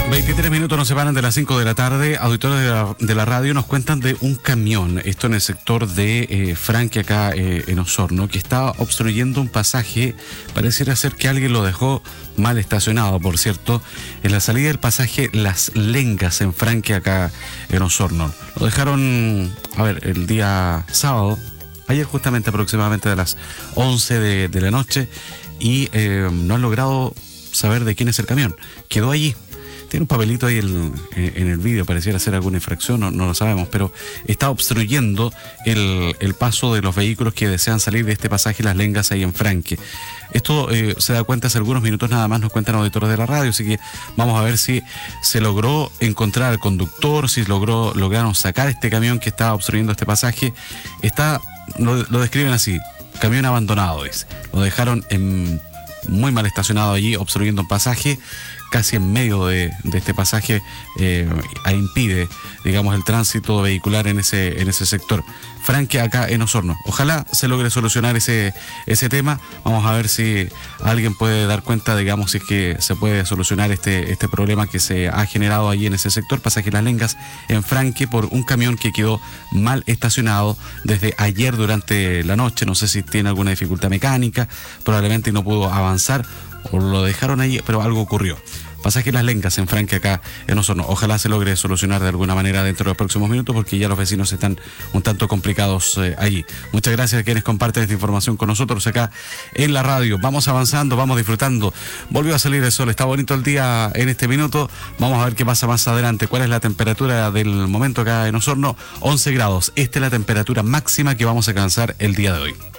23 minutos nos separan de las 5 de la tarde. Auditores de la radio nos cuentan de un camión, esto en el sector de Franque, acá en Osorno, que está obstruyendo un pasaje. Pareciera ser que alguien lo dejó mal estacionado, por cierto, en la salida del pasaje Las Lengas en Franque, acá en Osorno. Lo dejaron, el día sábado, ayer justamente aproximadamente a las 11 de la noche, y no han logrado saber de quién es el camión. Quedó allí. Tiene un papelito ahí en el vídeo, pareciera ser alguna infracción, no lo sabemos, pero está obstruyendo el paso de los vehículos que desean salir de este pasaje Las Lengas ahí en Franque. Esto se da cuenta hace algunos minutos nada más, nos cuentan auditores de la radio, así que vamos a ver si se logró encontrar al conductor, si lograron sacar este camión que estaba obstruyendo este pasaje. Lo describen así: camión abandonado, dice. Lo dejaron muy mal estacionado allí, obstruyendo un pasaje, casi en medio de este pasaje, impide, digamos, el tránsito vehicular en ese sector. Franque, acá en Osorno. Ojalá se logre solucionar ese tema. Vamos a ver si alguien puede dar cuenta, digamos, si es que se puede solucionar este problema que se ha generado allí en ese sector, pasaje Las Lengas en Franque, por un camión que quedó mal estacionado desde ayer durante la noche. No sé si tiene alguna dificultad mecánica, probablemente no pudo avanzar o lo dejaron ahí, pero algo ocurrió. Pasaje Las Lengas en Franque, acá en Osorno. Ojalá se logre solucionar de alguna manera dentro de los próximos minutos, porque ya los vecinos están un tanto complicados allí. Muchas gracias a quienes comparten esta información con nosotros acá en la radio. Vamos avanzando, vamos disfrutando. Volvió a salir el sol, está bonito el día en este minuto. Vamos a ver qué pasa más adelante. ¿Cuál es la temperatura del momento acá en Osorno? 11 grados. Esta es la temperatura máxima que vamos a alcanzar el día de hoy.